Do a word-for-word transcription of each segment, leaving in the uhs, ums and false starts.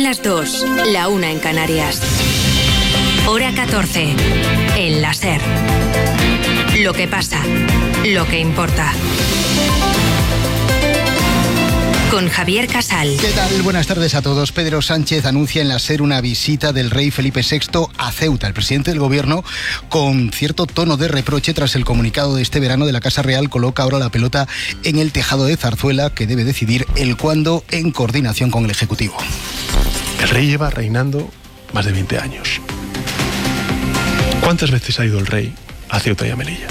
Son las dos, la una en Canarias. Hora catorce, en la SER. Lo que pasa, lo que importa. Con Javier Casal. ¿Qué tal? Buenas tardes a todos. Pedro Sánchez anuncia en la SER una visita del rey Felipe sexto a Ceuta. El presidente del gobierno, con cierto tono de reproche tras el comunicado de este verano de la Casa Real, coloca ahora la pelota en el tejado de Zarzuela, que debe decidir el cuándo en coordinación con el Ejecutivo. El rey lleva reinando más de veinte años. ¿Cuántas veces ha ido el rey a Ceuta y a Melilla?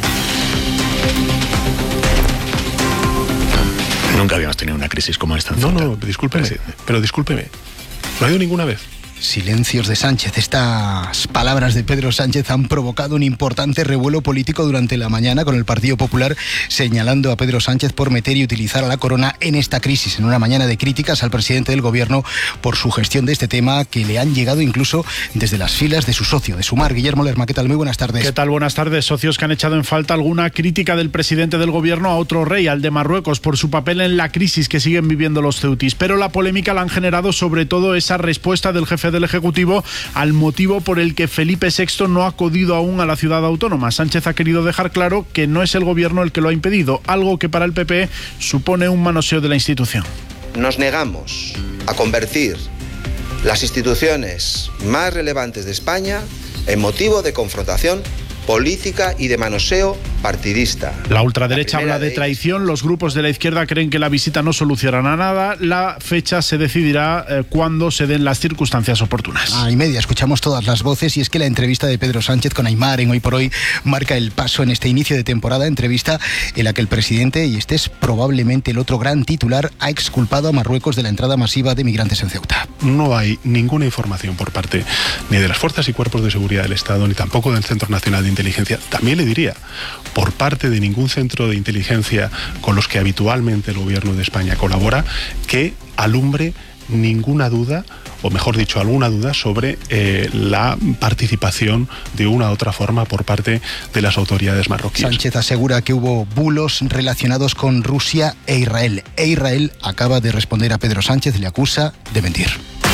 Nunca habíamos tenido una crisis como esta. No, no, discúlpeme, pero discúlpeme. ¿No ha ido ninguna vez? Silencios de Sánchez. Estas palabras de Pedro Sánchez han provocado un importante revuelo político durante la mañana, con el Partido Popular señalando a Pedro Sánchez por meter y utilizar a la corona en esta crisis, en una mañana de críticas al presidente del gobierno por su gestión de este tema, que le han llegado incluso desde las filas de su socio, de Sumar. Guillermo Lerma, ¿qué tal? Muy buenas tardes. ¿Qué tal? Buenas tardes. Socios que han echado en falta alguna crítica del presidente del gobierno a otro rey, al de Marruecos, por su papel en la crisis que siguen viviendo los ceutis. Pero la polémica la han generado sobre todo esa respuesta del jefe del Ejecutivo al motivo por el que Felipe sexto no ha acudido aún a la ciudad autónoma. Sánchez ha querido dejar claro que no es el gobierno el que lo ha impedido, algo que para el P P supone un manoseo de la institución. Nos negamos a convertir las instituciones más relevantes de España en motivo de confrontación política y de manoseo partidista. La ultraderecha habla de traición, los grupos de la izquierda creen que la visita no solucionará nada, la fecha se decidirá eh, cuando se den las circunstancias oportunas. A y media escuchamos todas las voces, y es que la entrevista de Pedro Sánchez con Aimar en Hoy por Hoy marca el paso en este inicio de temporada, entrevista en la que el presidente, y este es probablemente el otro gran titular, ha exculpado a Marruecos de la entrada masiva de migrantes en Ceuta. No hay ninguna información por parte ni de las fuerzas y cuerpos de seguridad del Estado, ni tampoco del Centro Nacional de Inteligencia, también le diría, por parte de ningún centro de inteligencia con los que habitualmente el gobierno de España colabora, que alumbre ninguna duda, o mejor dicho, alguna duda sobre eh, la participación de una u otra forma por parte de las autoridades marroquíes. Sánchez asegura que hubo bulos relacionados con Rusia e Israel. E Israel acaba de responder a Pedro Sánchez, le acusa de mentir.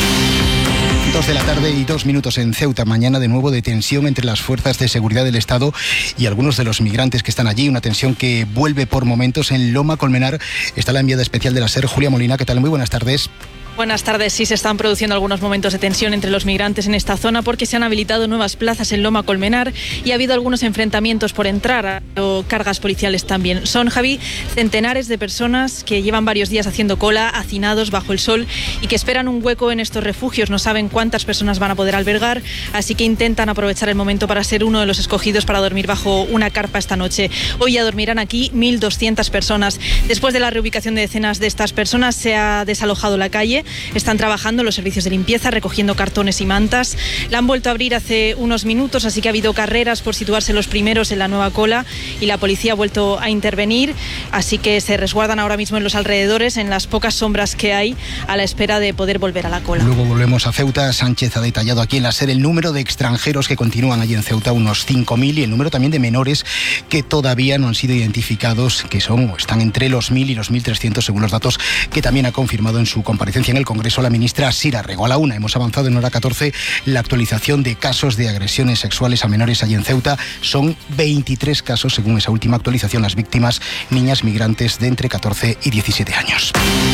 Dos de la tarde y dos minutos en Ceuta. Mañana de nuevo de tensión entre las fuerzas de seguridad del Estado y algunos de los migrantes que están allí. Una tensión que vuelve por momentos. En Loma Colmenar está la enviada especial de la SER, Julia Molina. ¿Qué tal? Muy buenas tardes. Buenas tardes. Sí, se están produciendo algunos momentos de tensión entre los migrantes en esta zona porque se han habilitado nuevas plazas en Loma Colmenar y ha habido algunos enfrentamientos por entrar, o cargas policiales también. Son, Javi, centenares de personas que llevan varios días haciendo cola, hacinados bajo el sol, y que esperan un hueco en estos refugios. No saben cuántas personas van a poder albergar, así que intentan aprovechar el momento para ser uno de los escogidos para dormir bajo una carpa esta noche. Hoy ya dormirán aquí mil doscientas personas. Después de la reubicación de decenas de estas personas, se ha desalojado la calle. Están trabajando los servicios de limpieza, recogiendo cartones y mantas. La han vuelto a abrir hace unos minutos, así que ha habido carreras por situarse los primeros en la nueva cola y la policía ha vuelto a intervenir, así que se resguardan ahora mismo en los alrededores, en las pocas sombras que hay, a la espera de poder volver a la cola. Luego volvemos a Ceuta. Sánchez ha detallado aquí en la SER el número de extranjeros que continúan allí en Ceuta, unos cinco mil, y el número también de menores que todavía no han sido identificados, que son o están entre los mil y los mil trescientos, según los datos que también ha confirmado en su comparecencia en el Congreso la ministra Sira Rego. A la una hemos avanzado en hora catorce la actualización de casos de agresiones sexuales a menores allí en Ceuta. Son veintitrés casos, según esa última actualización. Las víctimas, niñas migrantes de entre catorce y diecisiete años.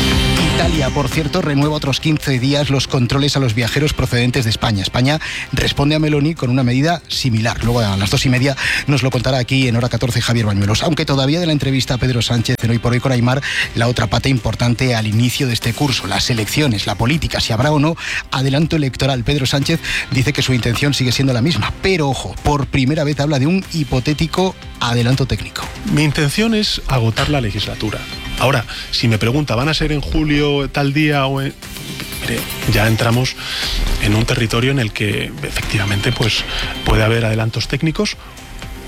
Italia, por cierto, renueva otros quince días los controles a los viajeros procedentes de España. España responde a Meloni con una medida similar. Luego a las dos y media nos lo contará aquí en hora catorce Javier Bañuelos. Aunque todavía de la entrevista a Pedro Sánchez en Hoy por Hoy con Aimar, la otra pata importante al inicio de este curso, las elecciones, la política, si habrá o no adelanto electoral. Pedro Sánchez dice que su intención sigue siendo la misma, pero ojo, por primera vez habla de un hipotético adelanto técnico. Mi intención es agotar la legislatura. Ahora, si me pregunta, ¿van a ser en julio tal día o en...? Mire, ya entramos en un territorio en el que efectivamente pues, puede haber adelantos técnicos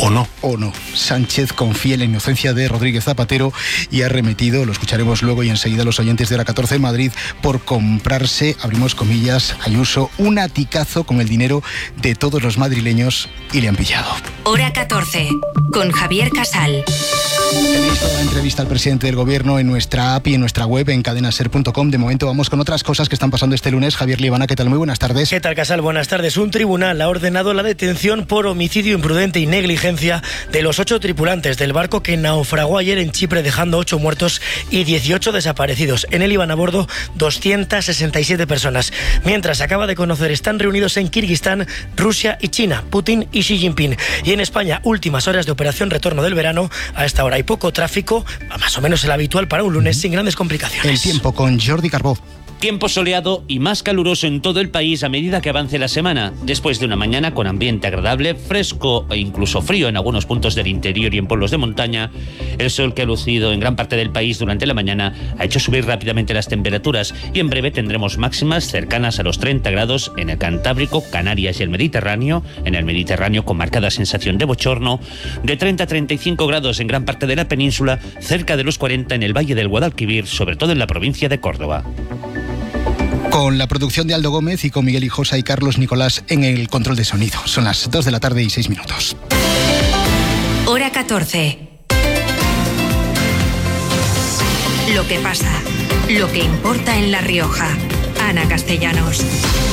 ¿O no? O no. Sánchez confía en la inocencia de Rodríguez Zapatero y ha remetido, lo escucharemos luego y enseguida, los oyentes de Hora catorce en Madrid por comprarse, abrimos comillas, Ayuso, un aticazo con el dinero de todos los madrileños y le han pillado. Hora catorce, con Javier Casal. Tenéis toda la entrevista al presidente del gobierno en nuestra app y en nuestra web en cadena ser punto com. De momento vamos con otras cosas que están pasando este lunes. Javier Liebana, ¿qué tal? Muy buenas tardes. ¿Qué tal, Casal? Buenas tardes. Un tribunal ha ordenado la detención por homicidio imprudente y negligencia de los ocho tripulantes del barco que naufragó ayer en Chipre, dejando ocho muertos y dieciocho desaparecidos. En él iban a bordo doscientas sesenta y siete personas. Mientras, acaba de conocer, están reunidos en Kirguistán, Rusia y China, Putin y Xi Jinping. Y en España, últimas horas de operación retorno del verano. A esta hora hay poco tráfico, más o menos el habitual para un lunes, sin grandes complicaciones. El tiempo con Jordi Carbó. Tiempo soleado y más caluroso en todo el país a medida que avance la semana. Después de una mañana con ambiente agradable, fresco e incluso frío en algunos puntos del interior y en pueblos de montaña, el sol que ha lucido en gran parte del país durante la mañana ha hecho subir rápidamente las temperaturas y en breve tendremos máximas cercanas a los treinta grados en el Cantábrico, Canarias y el Mediterráneo. En el Mediterráneo con marcada sensación de bochorno, de treinta a treinta y cinco grados en gran parte de la península, cerca de los cuarenta en el Valle del Guadalquivir, sobre todo en la provincia de Córdoba. Con la producción de Aldo Gómez y con Miguel Hijosa y Carlos Nicolás en el control de sonido. Son las dos de la tarde y seis minutos. Hora catorce. Lo que pasa, lo que importa en La Rioja. Ana Castellanos.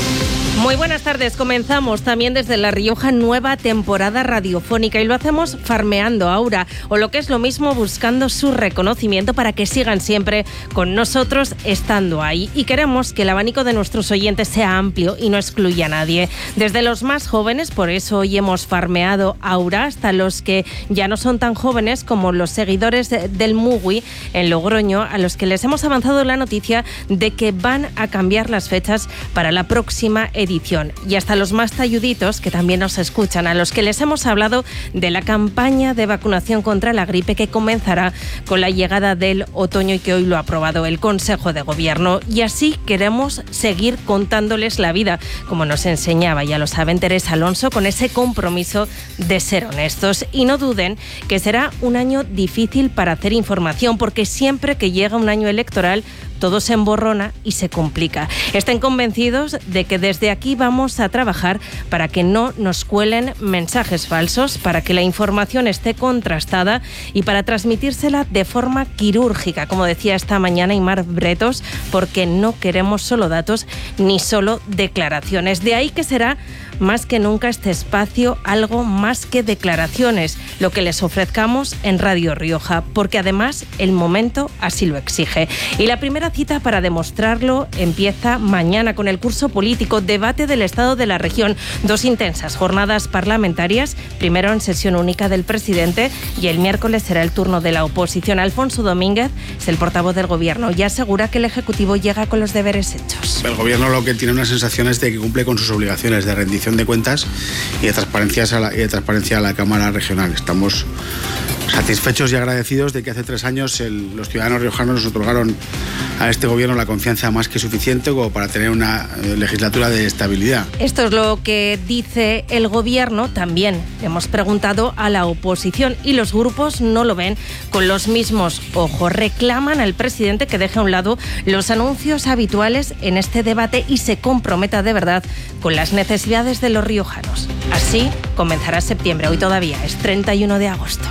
Muy buenas tardes, comenzamos también desde La Rioja nueva temporada radiofónica y lo hacemos farmeando a Aura, o lo que es lo mismo buscando su reconocimiento para que sigan siempre con nosotros estando ahí. Y queremos que el abanico de nuestros oyentes sea amplio y no excluya a nadie. Desde los más jóvenes, por eso hoy hemos farmeado a Aura, hasta los que ya no son tan jóvenes como los seguidores del Mugui en Logroño, a los que les hemos avanzado la noticia de que van a cambiar las fechas para la próxima edición. Edición. Y hasta los más talluditos que también nos escuchan, a los que les hemos hablado de la campaña de vacunación contra la gripe que comenzará con la llegada del otoño y que hoy lo ha aprobado el Consejo de Gobierno. Y así queremos seguir contándoles la vida, como nos enseñaba, ya lo saben, Teresa Alonso, con ese compromiso de ser honestos. Y no duden que será un año difícil para hacer información, porque siempre que llega un año electoral todo se emborrona y se complica. Estén convencidos de que desde aquí vamos a trabajar para que no nos cuelen mensajes falsos, para que la información esté contrastada y para transmitírsela de forma quirúrgica, como decía esta mañana Imar Bretos, porque no queremos solo datos ni solo declaraciones. De ahí que será más que nunca este espacio algo más que declaraciones, lo que les ofrezcamos en Radio Rioja, porque además el momento así lo exige. Y la primera cita para demostrarlo empieza mañana con el curso político Debate del Estado de la Región. Dos intensas jornadas parlamentarias, primero en sesión única del presidente y el miércoles será el turno de la oposición. Alfonso Domínguez es el portavoz del Gobierno y asegura que el Ejecutivo llega con los deberes hechos. El Gobierno lo que tiene una sensación es de que cumple con sus obligaciones de rendición de cuentas y de transparencia a la, y de transparencia a la Cámara Regional. Estamos satisfechos y agradecidos de que hace tres años el, los ciudadanos riojanos nos otorgaron a este gobierno la confianza más que suficiente como para tener una eh, legislatura de estabilidad. Esto es lo que dice el gobierno. También hemos preguntado a la oposición y los grupos no lo ven con los mismos ojos. Reclaman al presidente que deje a un lado los anuncios habituales en este debate y se comprometa de verdad con las necesidades de los riojanos. Así comenzará septiembre. Hoy todavía es treinta y uno de agosto.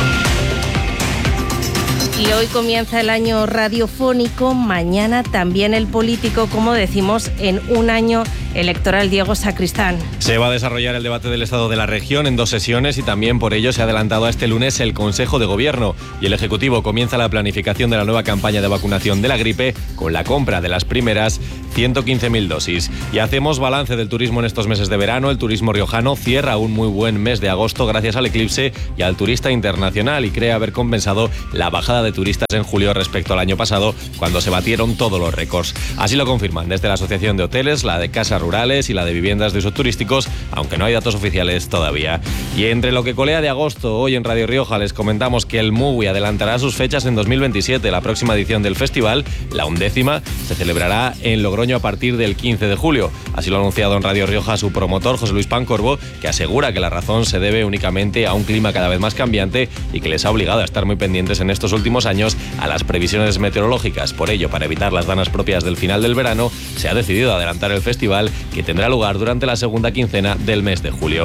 Y hoy comienza el año radiofónico, mañana también el político, como decimos, en un año electoral. Diego Sacristán. Se va a desarrollar el debate del Estado de la Región en dos sesiones y también por ello se ha adelantado a este lunes el Consejo de Gobierno y el Ejecutivo comienza la planificación de la nueva campaña de vacunación de la gripe con la compra de las primeras ciento quince mil dosis. Y hacemos balance del turismo en estos meses de verano. El turismo riojano cierra un muy buen mes de agosto gracias al eclipse y al turista internacional y cree haber compensado la bajada de turistas en julio respecto al año pasado, cuando se batieron todos los récords. Así lo confirman desde la Asociación de Hoteles, la de Casas zonas rurales y la de viviendas de usos turísticos, aunque no hay datos oficiales todavía. Y entre lo que colea de agosto, hoy en Radio Rioja les comentamos que el Mugui adelantará sus fechas en dos mil veintisiete. La próxima edición del festival, la undécima, se celebrará en Logroño a partir del quince de julio. Así lo ha anunciado en Radio Rioja su promotor, José Luis Pancorbo, que asegura que la razón se debe únicamente a un clima cada vez más cambiante y que les ha obligado a estar muy pendientes en estos últimos años a las previsiones meteorológicas. Por ello, para evitar las danas propias del final del verano, se ha decidido adelantar el festival, que tendrá lugar durante la segunda quincena del mes de julio.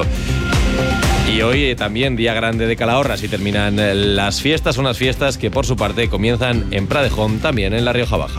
Y hoy eh, también día grande de Calahorra, así terminan eh, las fiestas, unas fiestas que por su parte comienzan en Pradejón, también en la Rioja Baja.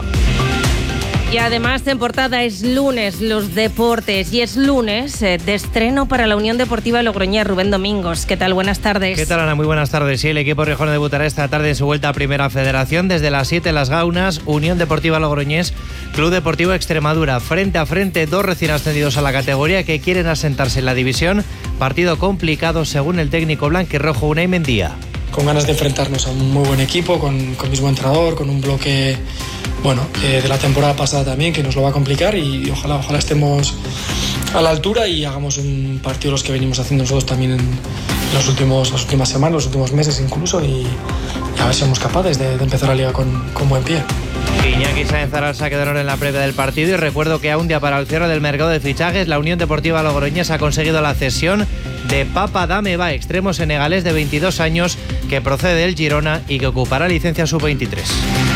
Y además en portada es lunes los deportes y es lunes eh, de estreno para la Unión Deportiva Logroñés. Rubén Domingos, ¿qué tal? Buenas tardes. ¿Qué tal, Ana? Muy buenas tardes. Sí, el equipo riojano debutará esta tarde en su vuelta a Primera Federación desde las siete en Las Gaunas. Unión Deportiva Logroñés, Club Deportivo Extremadura. Frente a frente, dos recién ascendidos a la categoría que quieren asentarse en la división. Partido complicado según el técnico blanquirrojo Unai Mendía. Con ganas de enfrentarnos a un muy buen equipo, con, con mismo entrenador, con un bloque bueno, eh, de la temporada pasada también, que nos lo va a complicar y ojalá, ojalá estemos a la altura y hagamos un partido los que venimos haciendo nosotros también en los últimos, las últimas semanas, los últimos meses incluso, y, y a ver si somos capaces de, de empezar la liga con, con buen pie. Iñaki Sáenz Arasa quedaron en la previa del partido y recuerdo que a un día para el cierre del mercado de fichajes, la Unión Deportiva Logroñés ha conseguido la cesión de Papa Dameba, extremo senegalés de veintidós años que procede del Girona y que ocupará licencia sub veintitrés.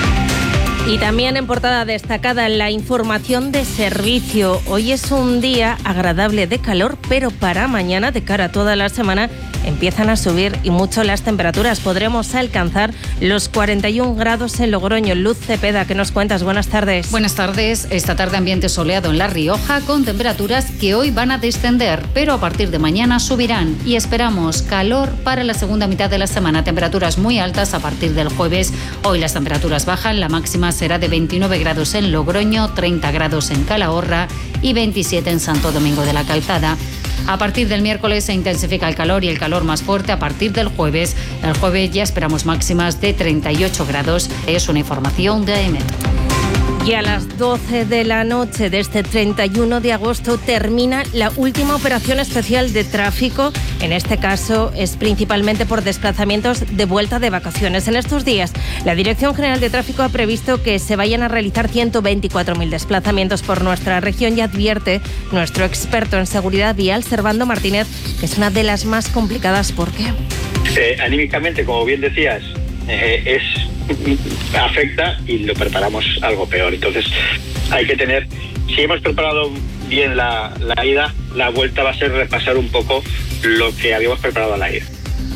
Y también en portada destacada la información de servicio. Hoy es un día agradable de calor, pero para mañana, de cara a toda la semana, empiezan a subir y mucho las temperaturas. Podremos alcanzar los cuarenta y un grados en Logroño. Luz Cepeda, ¿qué nos cuentas? Buenas tardes. Buenas tardes. Esta tarde ambiente soleado en La Rioja con temperaturas que hoy van a descender, pero a partir de mañana subirán y esperamos calor para la segunda mitad de la semana. Temperaturas muy altas a partir del jueves. Hoy las temperaturas bajan, la máxima será de veintinueve grados en Logroño, treinta grados en Calahorra y veintisiete en Santo Domingo de la Calzada. A partir del miércoles se intensifica el calor y el calor más fuerte a partir del jueves. El jueves ya esperamos máximas de treinta y ocho grados. Es una información de AEMET. Y a las doce de la noche de este treinta y uno de agosto termina la última operación especial de tráfico. En este caso es principalmente por desplazamientos de vuelta de vacaciones. En estos días, la Dirección General de Tráfico ha previsto que se vayan a realizar ciento veinticuatro mil desplazamientos por nuestra región y advierte nuestro experto en seguridad vial, Servando Martínez, que es una de las más complicadas. ¿Por qué? Eh, anímicamente, como bien decías, eh, es afecta y lo preparamos algo peor. Entonces hay que tener, si hemos preparado bien la, la ida, la vuelta va a ser repasar un poco lo que habíamos preparado a la ida.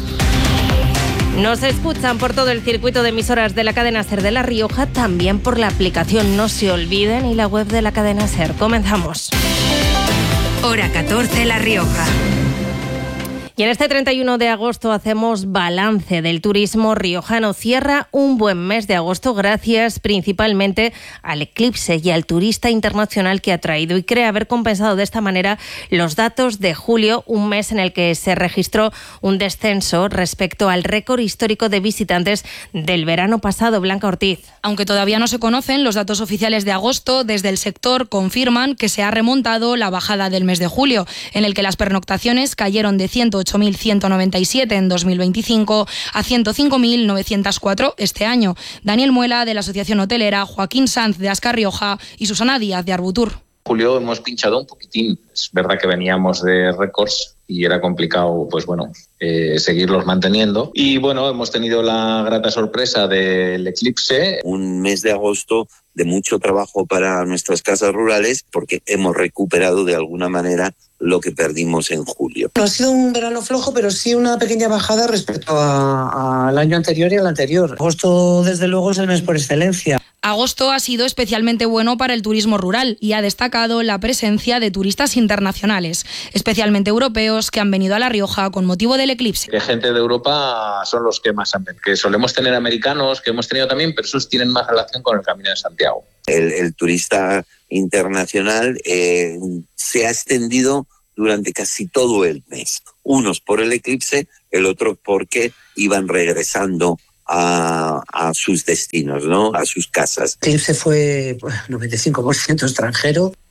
Nos escuchan por todo el circuito de emisoras de la cadena SER de La Rioja, también por la aplicación No Se Olviden y la web de la cadena SER. Comenzamos. Hora catorce, La Rioja. Y en este treinta y uno de agosto hacemos balance del turismo riojano. Cierra un buen mes de agosto gracias principalmente al eclipse y al turista internacional que ha traído y cree haber compensado de esta manera los datos de julio, un mes en el que se registró un descenso respecto al récord histórico de visitantes del verano pasado. Blanca Ortiz. Aunque todavía no se conocen los datos oficiales de agosto, desde el sector confirman que se ha remontado la bajada del mes de julio, en el que las pernoctaciones cayeron de ciento ocho mil ciento noventa y siete en dos mil veinticinco a ciento cinco mil novecientos cuatro este año. Daniel Muela, de la Asociación Hotelera, Joaquín Sanz, de Ascar Rioja y Susana Díaz, de Arbutur. Julio hemos pinchado un poquitín. Es verdad que veníamos de récords y era complicado, pues bueno, eh, seguirlos manteniendo. Y bueno, hemos tenido la grata sorpresa del eclipse. Un mes de agosto de mucho trabajo para nuestras casas rurales porque hemos recuperado de alguna manera lo que perdimos en julio. No ha sido un verano flojo, pero sí una pequeña bajada respecto al año anterior y al anterior. Agosto, desde luego, es el mes por excelencia. Agosto ha sido especialmente bueno para el turismo rural y ha destacado la presencia de turistas internacionales, especialmente europeos, que han venido a La Rioja con motivo del eclipse. Que gente de Europa son los que más han venido, que solemos tener americanos, que hemos tenido también, pero esos tienen más relación con el Camino de Santiago. El, el turista internacional eh, se ha extendido durante casi todo el mes. Unos por el eclipse, el otro porque iban regresando A, a sus destinos, ¿no? A sus casas. El eclipse fue pues, noventa y cinco por ciento extranjero.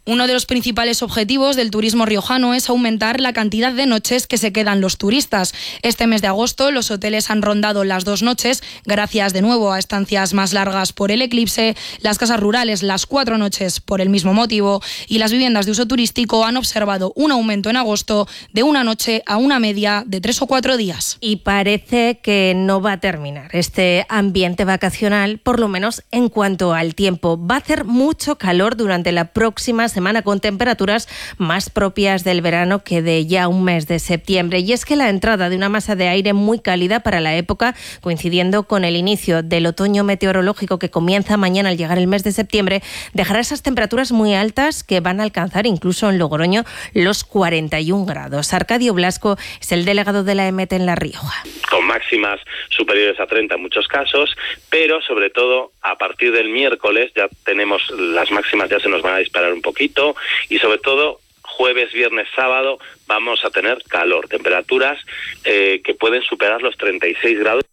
Uno de los principales objetivos del turismo riojano es aumentar la cantidad de noches que se quedan los turistas. Este mes de agosto los hoteles han rondado las dos noches, gracias de nuevo a estancias más largas por el eclipse, las casas rurales las cuatro noches por el mismo motivo y las viviendas de uso turístico han observado un aumento en agosto de una noche a una media de tres o cuatro días. Y parece que no va a terminar este ambiente vacacional, por lo menos en cuanto al tiempo. Va a hacer mucho calor durante la próxima semana con temperaturas más propias del verano que de ya un mes de septiembre. Y es que la entrada de una masa de aire muy cálida para la época, coincidiendo con el inicio del otoño meteorológico que comienza mañana al llegar el mes de septiembre, dejará esas temperaturas muy altas que van a alcanzar incluso en Logroño los cuarenta y un grados. Arcadio Blasco es el delegado de la E M E T en La Rioja. Con máximas superiores a treinta en muchos casos, pero sobre todo a partir del miércoles ya tenemos las máximas, ya se nos van a disparar un poquito y sobre todo jueves, viernes, sábado vamos a tener calor, temperaturas eh, que pueden superar los treinta y seis grados.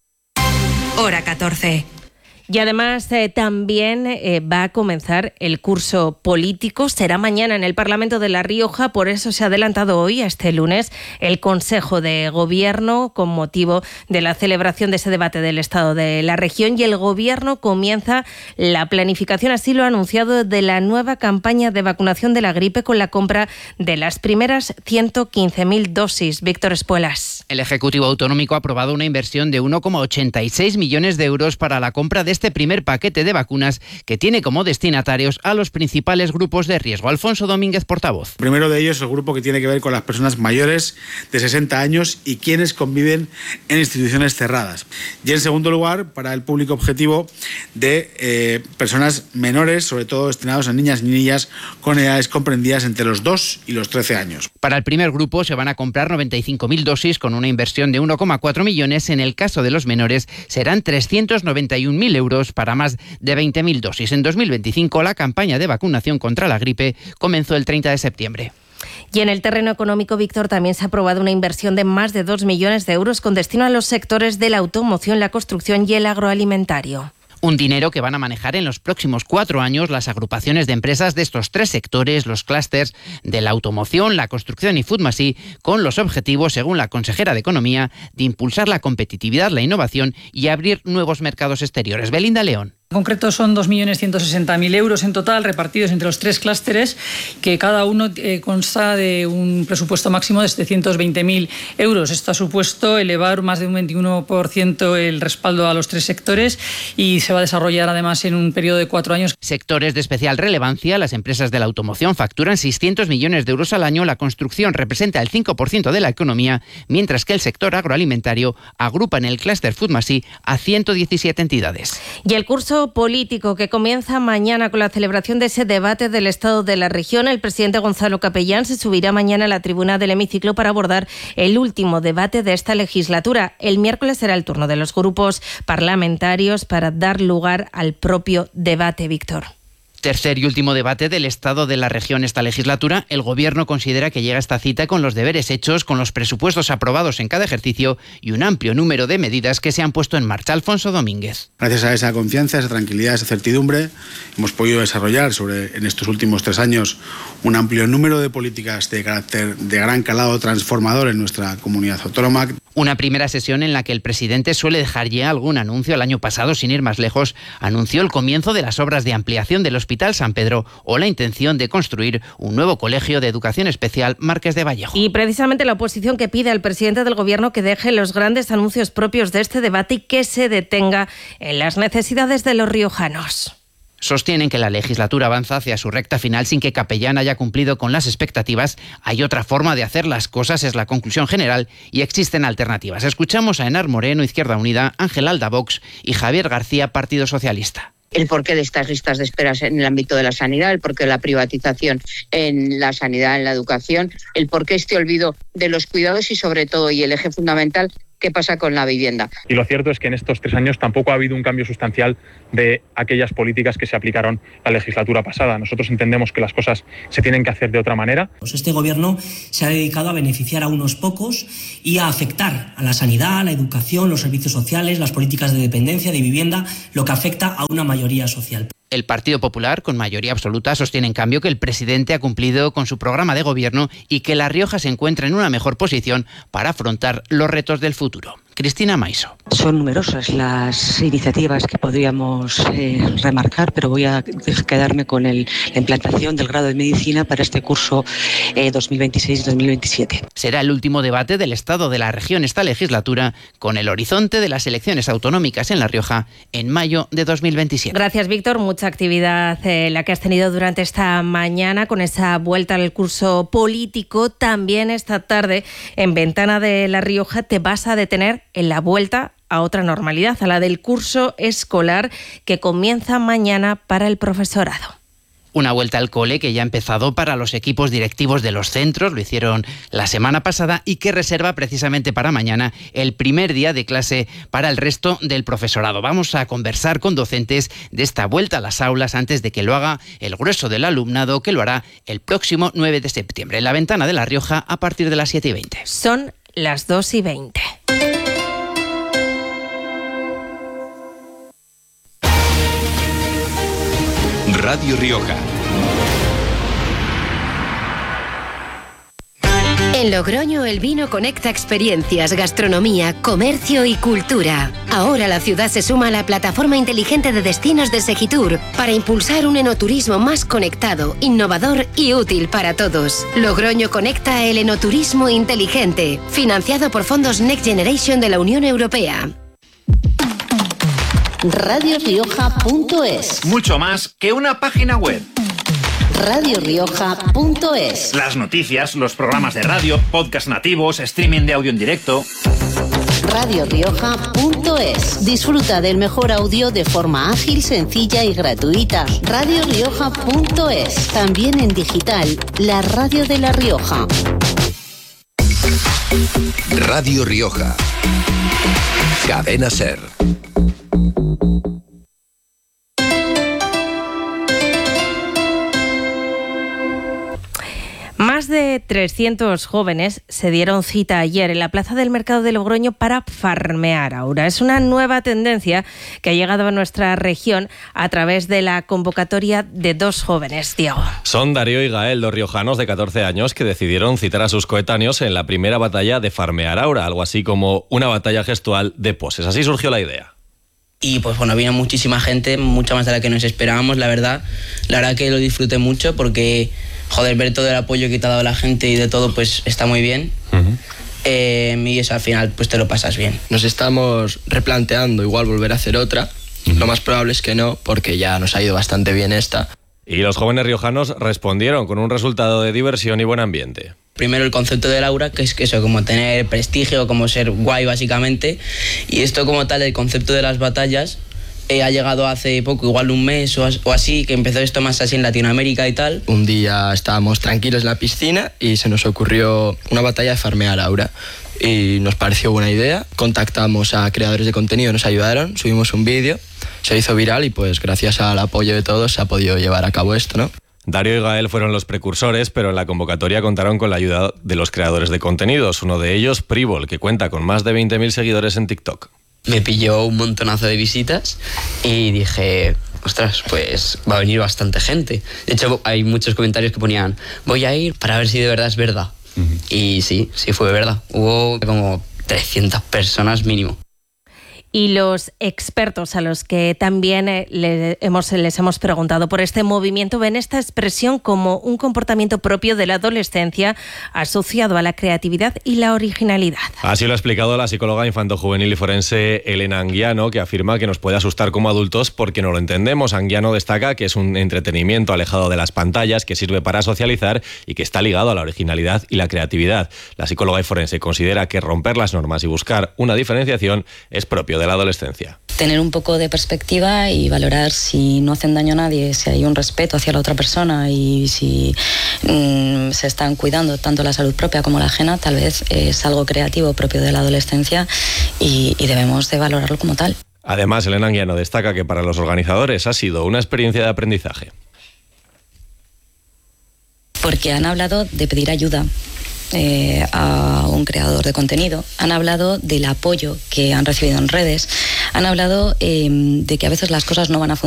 Hora catorce. Y además eh, también eh, va a comenzar el curso político. Será mañana en el Parlamento de La Rioja, por eso se ha adelantado hoy, a este lunes, el Consejo de Gobierno con motivo de la celebración de ese debate del Estado de la región. Y el Gobierno comienza la planificación, así lo ha anunciado, de la nueva campaña de vacunación de la gripe con la compra de las primeras ciento quince mil dosis. Víctor Espuelas. El Ejecutivo Autonómico ha aprobado una inversión de uno coma ochenta y seis millones de euros para la compra de este primer paquete de vacunas que tiene como destinatarios a los principales grupos de riesgo. Alfonso Domínguez, portavoz. Primero de ellos, el grupo que tiene que ver con las personas mayores de sesenta años y quienes conviven en instituciones cerradas. Y en segundo lugar, para el público objetivo de eh, personas menores, sobre todo destinados a niñas y niñas con edades comprendidas entre los dos y los trece años. Para el primer grupo se van a comprar noventa y cinco mil dosis con una inversión de uno coma cuatro millones. En el caso de los menores serán trescientos noventa y un mil euros para más de veinte mil dosis. En dos mil veinticinco la campaña de vacunación contra la gripe comenzó el treinta de septiembre. Y en el terreno económico, Víctor, también se ha aprobado una inversión de más de dos millones de euros con destino a los sectores de la automoción, la construcción y el agroalimentario. Un dinero que van a manejar en los próximos cuatro años las agrupaciones de empresas de estos tres sectores, los clústeres de la automoción, la construcción y Foodmasí, con los objetivos, según la consejera de Economía, de impulsar la competitividad, la innovación y abrir nuevos mercados exteriores. Belinda León. En concreto son dos millones ciento sesenta mil euros en total repartidos entre los tres clústeres, que cada uno eh, consta de un presupuesto máximo de setecientos veinte mil euros. Esto ha supuesto elevar más de un veintiuno por ciento el respaldo a los tres sectores y se va a desarrollar además en un periodo de cuatro años. Sectores de especial relevancia, las empresas de la automoción facturan seiscientos millones de euros al año, la construcción representa el cinco por ciento de la economía, mientras que el sector agroalimentario agrupa en el clúster Foodmasí a ciento diecisiete entidades. Y el curso político que comienza mañana con la celebración de ese debate del Estado de la región. El presidente Gonzalo Capellán se subirá mañana a la tribuna del hemiciclo para abordar el último debate de esta legislatura. El miércoles será el turno de los grupos parlamentarios para dar lugar al propio debate, Víctor. Tercer y último debate del Estado de la región esta legislatura. El Gobierno considera que llega a esta cita con los deberes hechos, con los presupuestos aprobados en cada ejercicio y un amplio número de medidas que se han puesto en marcha. Alfonso Domínguez. Gracias a esa confianza, esa tranquilidad, esa certidumbre, hemos podido desarrollar sobre, en estos últimos tres años un amplio número de políticas de carácter de gran calado transformador en nuestra comunidad autónoma. Una primera sesión en la que el presidente suele dejar ya algún anuncio. El año pasado, sin ir más lejos, anunció el comienzo de las obras de ampliación del Hospital San Pedro o la intención de construir un nuevo colegio de educación especial Marqués de Vallejo. Y precisamente la oposición que pide al presidente del Gobierno que deje los grandes anuncios propios de este debate y que se detenga en las necesidades de los riojanos. Sostienen que la legislatura avanza hacia su recta final sin que Capellán haya cumplido con las expectativas. Hay otra forma de hacer las cosas, es la conclusión general, y existen alternativas. Escuchamos a Enar Moreno, Izquierda Unida, Ángel Alda, Vox, y Javier García, Partido Socialista. El porqué de estas listas de esperas en el ámbito de la sanidad, el porqué de la privatización en la sanidad, en la educación, el porqué este olvido de los cuidados y sobre todo, y el eje fundamental, qué pasa con la vivienda. Y lo cierto es que en estos tres años tampoco ha habido un cambio sustancial de aquellas políticas que se aplicaron la legislatura pasada. Nosotros entendemos que las cosas se tienen que hacer de otra manera. Pues este gobierno se ha dedicado a beneficiar a unos pocos y a afectar a la sanidad, la educación, los servicios sociales, las políticas de dependencia, de vivienda, lo que afecta a una mayoría social. El Partido Popular, con mayoría absoluta, sostiene en cambio que el presidente ha cumplido con su programa de gobierno y que La Rioja se encuentra en una mejor posición para afrontar los retos del futuro. Cristina Maiso. Son numerosas las iniciativas que podríamos eh, remarcar, pero voy a quedarme con el, la implantación del grado de medicina para este curso eh, dos mil veintiséis dos mil veintisiete. Será el último debate del estado de la región esta legislatura, con el horizonte de las elecciones autonómicas en La Rioja en mayo de dos mil veintisiete. Gracias, Víctor. Mucha actividad eh, la que has tenido durante esta mañana con esa vuelta al curso político. También esta tarde en Ventana de La Rioja te vas a detener en la vuelta a otra normalidad, a la del curso escolar que comienza mañana para el profesorado. Una vuelta al cole que ya ha empezado para los equipos directivos de los centros, lo hicieron la semana pasada, y que reserva precisamente para mañana el primer día de clase para el resto del profesorado. Vamos a conversar con docentes de esta vuelta a las aulas antes de que lo haga el grueso del alumnado, que lo hará el próximo nueve de septiembre en la Ventana de La Rioja a partir de las siete y veinte. Son las dos y veinte. Radio Rioja. En Logroño el vino conecta experiencias, gastronomía, comercio y cultura. Ahora la ciudad se suma a la plataforma inteligente de destinos de Segitur para impulsar un enoturismo más conectado, innovador y útil para todos. Logroño conecta el enoturismo inteligente, financiado por fondos Next Generation de la Unión Europea. radio rioja punto es. Mucho más que una página web. radio rioja punto es. Las noticias, los programas de radio, podcast nativos, streaming de audio en directo. radio rioja punto es. Disfruta del mejor audio de forma ágil, sencilla y gratuita. radio rioja punto es. También en digital, la radio de La Rioja. Radio Rioja. Cadena SER. Más de trescientos jóvenes se dieron cita ayer en la plaza del Mercado de Logroño para farmear ahora. Es una nueva tendencia que ha llegado a nuestra región a través de la convocatoria de dos jóvenes. Diego. Son Darío y Gael, dos riojanos de catorce años que decidieron citar a sus coetáneos en la primera batalla de farmear ahora, algo así como una batalla gestual de poses. Así surgió la idea. Y pues bueno, vino muchísima gente, mucha más de la que nos esperábamos, la verdad. La verdad que lo disfruté mucho porque, joder, ver todo el apoyo que te ha dado la gente y de todo, pues está muy bien. Uh-huh. Eh, y eso al final, pues te lo pasas bien. Nos estamos replanteando igual volver a hacer otra. Uh-huh. Lo más probable es que no, porque ya nos ha ido bastante bien esta. Y los jóvenes riojanos respondieron con un resultado de diversión y buen ambiente. Primero el concepto de Laura, que es que eso, como tener prestigio, como ser guay básicamente. Y esto como tal, el concepto de las batallas, eh, ha llegado hace poco, igual un mes o, o así, que empezó esto más así en Latinoamérica y tal. Un día estábamos tranquilos en la piscina y se nos ocurrió una batalla de farmear Laura. Y nos pareció buena idea, contactamos a creadores de contenido, nos ayudaron, subimos un vídeo, se hizo viral y pues gracias al apoyo de todos se ha podido llevar a cabo esto, ¿no? Darío y Gael fueron los precursores, pero en la convocatoria contaron con la ayuda de los creadores de contenidos. Uno de ellos, Privol, que cuenta con más de veinte mil seguidores en TikTok. Me pilló un montonazo de visitas y dije, ostras, pues va a venir bastante gente. De hecho, hay muchos comentarios que ponían, voy a ir para ver si de verdad es verdad. Uh-huh. Y sí, sí fue verdad. Hubo como trescientas personas mínimo. Y los expertos a los que también eh, le hemos, les hemos preguntado por este movimiento ven esta expresión como un comportamiento propio de la adolescencia asociado a la creatividad y la originalidad. Así lo ha explicado la psicóloga infantojuvenil y forense Elena Anguiano, que afirma que nos puede asustar como adultos porque no lo entendemos. Anguiano destaca que es un entretenimiento alejado de las pantallas, que sirve para socializar y que está ligado a la originalidad y la creatividad. La psicóloga y forense considera que romper las normas y buscar una diferenciación es propio de la adolescencia. Tener un poco de perspectiva y valorar si no hacen daño a nadie, si hay un respeto hacia la otra persona y si mmm, se están cuidando tanto la salud propia como la ajena, tal vez es algo creativo propio de la adolescencia y, y debemos de valorarlo como tal. Además, Elena Anguiano destaca que para los organizadores ha sido una experiencia de aprendizaje. Porque han hablado de pedir ayuda Eh, a un creador de contenido, han hablado del apoyo que han recibido en redes, han hablado eh, de que a veces las cosas no van a funcionar